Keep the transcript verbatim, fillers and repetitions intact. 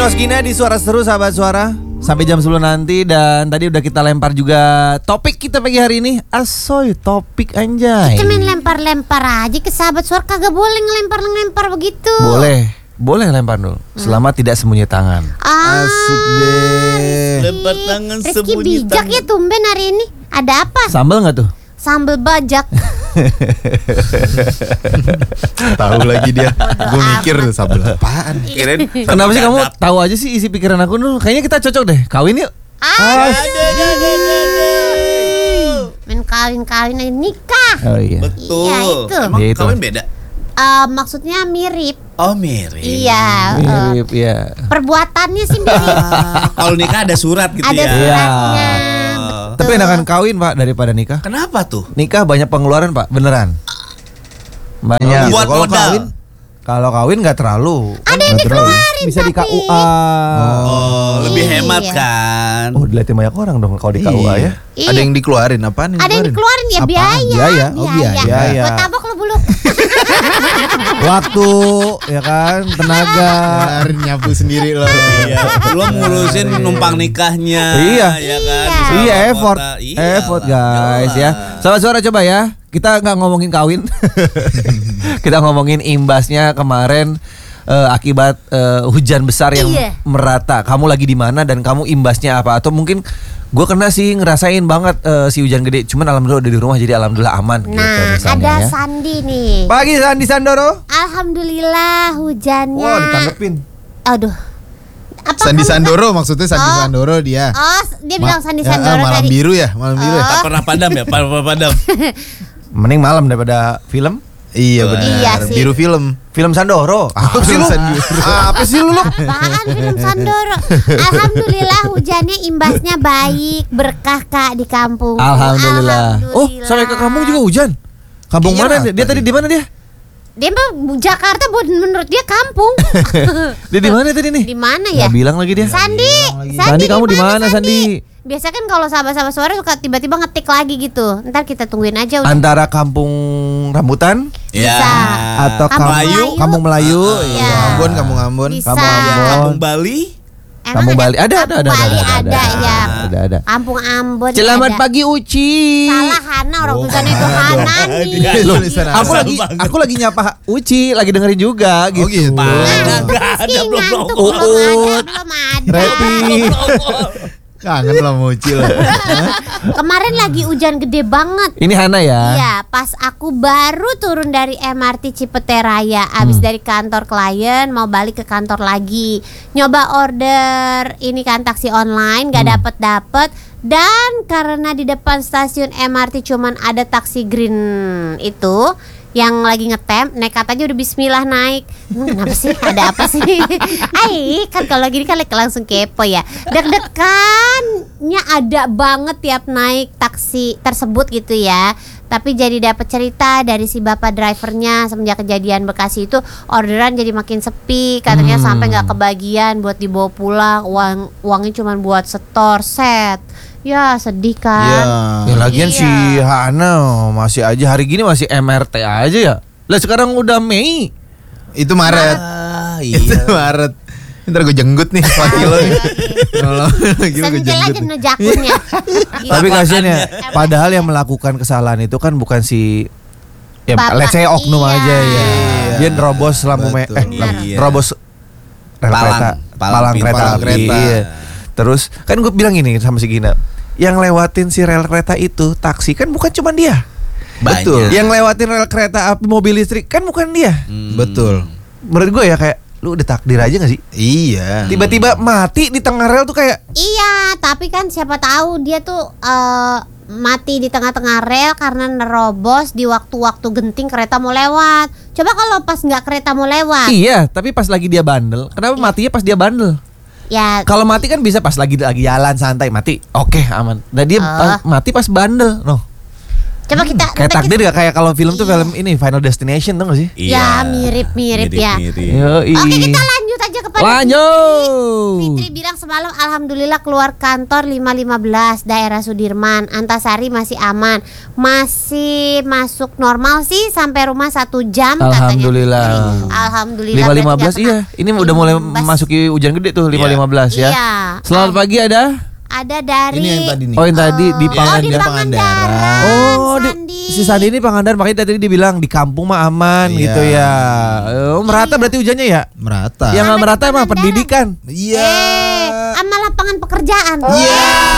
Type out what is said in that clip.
Ginos Gina di Suara Seru sahabat suara. Sampai jam sepuluh nanti. Dan tadi udah kita lempar juga topik kita pagi hari ini. Asoy topik anjay. Kita main lempar-lempar aja ke sahabat suara. Kagak boleh ngelempar-ngelempar begitu. Boleh. Boleh lempar dulu. Selama hmm. tidak sembunyi tangan. Ah, Asik deh. Lempar tangan Rizky sembunyi bijak tangan. ya tumben hari ini. Ada apa? Sambal gak tuh? Sambal bajak. Tahu lagi dia. Gue mikir sambal apaan. Kirain Kenapa sih kamu dadap. tahu aja sih isi pikiran aku dulu? Kayaknya kita cocok deh. Kawin yuk. Ah, Ada, ada, ada, ada, ada. main kawin-kawin aja nikah. Oh iya. Betul. Iya, itu. Emang Gitu. kawin beda? Eh, maksudnya mirip. Oh mirip. Iya. eh, Mirip ya. perbuatannya sih mirip. Ah, kalau nikah ada surat gitu Ada ya. suratnya. Oh. Tapi enakan kawin pak daripada nikah. Kenapa tuh? Nikah banyak pengeluaran pak, beneran. Banyak. Buat Kalau modal. kawin? Kalau kawin nggak terlalu. Ada yang dikeluarin Bisa di K U A. Oh, lebih Iya. hemat kan. Oh, dilihatin banyak orang dong kalau di K U A ya. Iya. Ada yang dikeluarin apaan? Ada yang dikeluarin ya Apaan? biaya. Biaya. Oh, biaya. Biaya. Gua tabok lo bulu. Waktu, ya kan, tenaga. Kemarin nyapu sendiri loh. Iya, belum ngurusin numpang nikahnya. Iya. Ya kan. Iya. Di Iya Solo effort, kota. Iya, effort guys jelas. ya. Sahabat suara coba ya. Kita nggak ngomongin kawin, kita ngomongin imbasnya kemarin eh, akibat eh, hujan besar yang Iya. merata. Kamu lagi di mana dan kamu imbasnya apa? Atau mungkin gue kena sih ngerasain banget eh, si hujan gede. Cuman alhamdulillah udah di rumah jadi alhamdulillah aman. gitu Nah, misalnya ada ya. Sandi nih. Pagi Sandi Sandoro. Alhamdulillah hujannya. Wah ditanggepin. Aduh. Apa Sandi kamu- Sandoro maksudnya Sandi Oh. Sandoro dia. Oh, dia bilang Ma- Sandi ya, Sandoro malam tadi. biru ya, malam biru ya. Tak pernah padam ya, pernah padam. Mending malam daripada film. Iya benar. Iya sih. Biru film. Film Sandoro. Apa sih lu? Apa sih lu? Apaan film Sandoro? Alhamdulillah hujannya imbasnya baik, berkah Kak di kampung. Alhamdulillah. Oh, sampai ke kampung juga hujan. Kampung Iya, mana dia? Dia tadi. tadi di mana dia? Dia mah Jakarta buat menurut dia kampung. Dia di mana tadi nih? Di mana ya? Nggak bilang lagi dia. Sandi, Sandi, kamu di mana, Sandi? Biasa kan kalau sahabat-sahabat suara suka tiba-tiba ngetik lagi gitu. Ntar kita tungguin aja. udah. Antara kampung rambutan Ya. Bisa. atau Kampung kampung Melayu. kampung Melayu. Iya. Ambon, kampung Ambon. Bisa. Kampung Ambon. Kampung Bali. Emang Kampung Bali ada ada Kampung ada Bali ada ada, ya. Ada ada. Kampung Ambon. Selamat ada. pagi Uci. Salah Hana orang Oh, tulisannya itu Hana Hana dong. nih. Iya, Loh, tulisan aku asal lagi banget. aku lagi nyapa Uci, lagi dengerin juga gitu. Oh gitu. Mana Ngantuk nggak ada sih, belum ngantuk nongol. belum ada, Uut. belum ada. Repi. Kangen lah Mochi lah. Kemarin lagi hujan gede banget. Ini Hana ya. Iya, pas aku baru turun dari M R T Cipete Raya, abis dari kantor klien mau balik ke kantor lagi, nyoba order ini kan taksi online, gak dapet dapet, dan karena di depan stasiun M R T cuman ada taksi green itu yang lagi ngetem, nekat aja udah bismillah naik. Hmm, kenapa sih? Ada apa sih? Ai, kan kalau gini kan langsung kepo ya. Deg-degannya ada banget tiap naik taksi tersebut gitu ya. Tapi jadi dapat cerita dari si bapak drivernya semenjak kejadian Bekasi itu orderan jadi makin sepi. Katanya Hmm. sampai nggak kebagian buat dibawa pulang. Uang uangnya cuma buat setor set. Ya sedih kan. Ya lagian Iya. si Hana masih aja hari gini masih M R T aja ya. Lah sekarang udah Mei. Itu Maret. Ah, Itu iya. Maret. Ntar gue jenggut nih empat kilo nih. Kalau gila gue Sentil aja jenggut. nih. nejakunnya. Tapi Apa kasihan ya. kan? Padahal yang melakukan kesalahan itu kan bukan si ya Bapak, let's say oknum iya. aja ya. Dia nerobos lampu me Betul. eh Iya. nerobos rel Palang. kereta, Palang palang pintu. kereta Palang api. kereta. Iya. Terus kan gue bilang gini sama si Gina, yang lewatin si rel kereta itu taksi kan bukan cuma dia. Banyak. Betul. Yang lewatin rel kereta api mobil listrik kan bukan dia. Hmm. Betul. Menurut gue ya kayak lu udah takdir aja gak sih? Iya. Tiba-tiba mati di tengah rel tuh kayak Iya, tapi kan siapa tahu dia tuh eh, mati di tengah-tengah rel karena nerobos di waktu-waktu genting kereta mau lewat. Coba kalau pas nggak kereta mau lewat, iya, tapi pas lagi dia bandel, kenapa matinya pas dia bandel? ya Kalau mati kan bisa pas lagi lagi jalan santai mati, oke aman. Nah dia Oh. pas- mati pas bandel, noh. coba kita Kayak kita- takdir gak kayak kalau film tuh film ini Final Destination tuh gak sih? Ya mirip-mirip ya. Mirip-mirip. Yoi. Oke, kita lanjut aja ke pada Lanjut. Fitri bilang semalam alhamdulillah keluar kantor lima lima belas daerah Sudirman. Antasari masih aman. Masih masuk normal sih sampai rumah satu jam Alhamdulillah. katanya Fitri. Alhamdulillah. lima lima berarti belas nggak iya. kena Ini udah mulai imbas. memasuki hujan gede tuh lima lima belas ya. Iya. Selamat Ah, pagi ada. Ada dari Ini yang tadi nih. Oh yang tadi di Oh, di Pangandaran. Pangandaran. Oh, di, Sandi. si Sandi ini Pangandaran, makanya tadi dia bilang di kampung mah aman Iya. gitu ya. Oh, merata berarti hujannya ya? Merata. Yang nggak Sama di merata mah Pangandaran. pendidikan. Iya. Eh, sama lapangan pekerjaan. Iya.